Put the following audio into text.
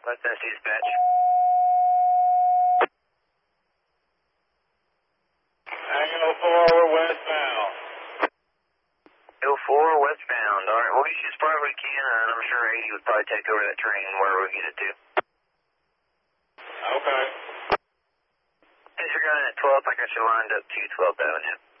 West Tennessee dispatch. 904, we're westbound. 04 westbound. All right, we'll get you as far as we can, and I'm sure 80 would probably take over that train wherever we get it to. Okay. Since you're going at 12th, I got you lined up to 12th Avenue.